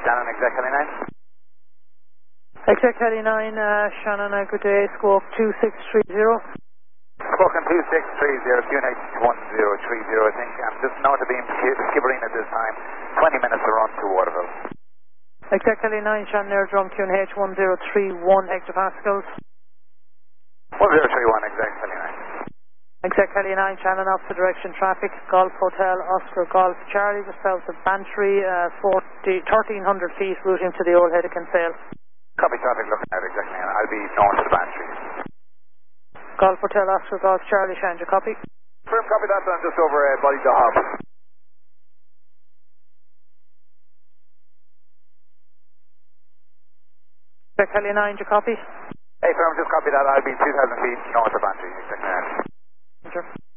Shannon, exec Heli 9. Exec Heli 9, Shannon, good day, squawk 2630. Spoken 2630, QNH 1030, I think. I'm just north of being Skibbereen at this time. 20 minutes to run to Waterville. Exec Heli 9, Shannon Airdrome, QNH 1031 hectopascals. 1031, exec Heli 9. Exec Heli 9, Shannon, opposite direction traffic, Golf Hotel, Oscar Golf Charlie, just south of Bantry, 1300 feet, routing to the old head of Kinsale. Copy traffic looking out, exactly. I'll be north of Bantry. Golf Hotel, Oscar Golf Charlie, Shannon, your copy? Firm copy that, I'm just over Body the Hub. Exec Heli 9, your copy? Hey, firm, just copy that. I'll be 2,000 feet north of Bantry, exactly. Sure.